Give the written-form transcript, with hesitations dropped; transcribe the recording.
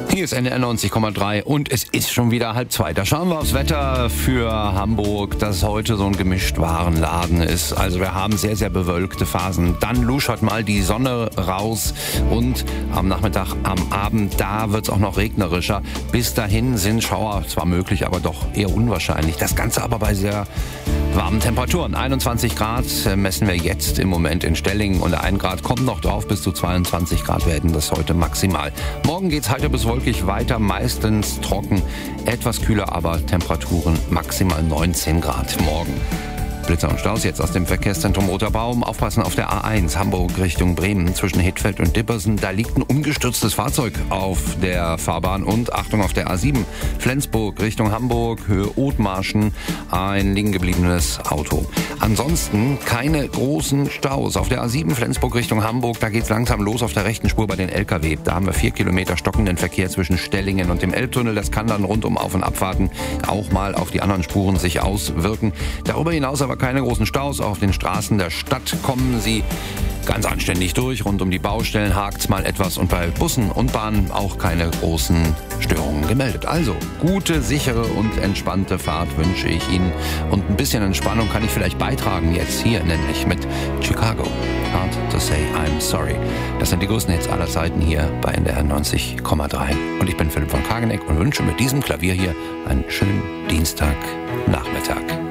Hier ist NDR 90,3 und es ist schon wieder 1:30. Da schauen wir aufs Wetter für Hamburg, das heute so ein Gemischtwarenladen ist. Also wir haben sehr, sehr bewölkte Phasen. Dann luschert mal die Sonne raus und am Nachmittag, am Abend, da wird es auch noch regnerischer. Bis dahin sind Schauer zwar möglich, aber doch eher unwahrscheinlich. Das Ganze aber bei sehr warmen Temperaturen. 21 Grad messen wir jetzt im Moment in Stellingen und 1 Grad kommt noch drauf. Bis zu 22 Grad werden das heute maximal. Morgen geht's heiter bis wolkig weiter, meistens trocken, etwas kühler, aber Temperaturen maximal 19 Grad morgen. Blitzer und Staus jetzt aus dem Verkehrszentrum Roter Baum. Aufpassen auf der A1 Hamburg Richtung Bremen zwischen Hittfeld und Dippersen. Da liegt ein umgestürztes Fahrzeug auf der Fahrbahn. Und Achtung auf der A7 Flensburg Richtung Hamburg, Höhe Othmarschen, ein liegen gebliebenes Auto. Ansonsten keine großen Staus. Auf der A7 Flensburg Richtung Hamburg, da geht's langsam los auf der rechten Spur bei den LKW. Da haben wir 4 Kilometer stockenden Verkehr zwischen Stellingen und dem Elbtunnel. Das kann dann rund um Auf- und Abfahrten auch mal auf die anderen Spuren sich auswirken. Darüber hinaus aber keine großen Staus. Auch auf den Straßen der Stadt kommen sie ganz anständig durch. Rund um die Baustellen hakt's mal etwas und bei Bussen und Bahnen auch keine großen Störungen gemeldet. Also gute, sichere und entspannte Fahrt wünsche ich Ihnen. Und ein bisschen Entspannung kann ich vielleicht beitragen jetzt hier, nämlich mit Chicago. Hard to say I'm sorry. Das sind die größten Hits aller Zeiten hier bei NDR 90,3. Und ich bin Philipp von Kageneck und wünsche mit diesem Klavier hier einen schönen Dienstagnachmittag.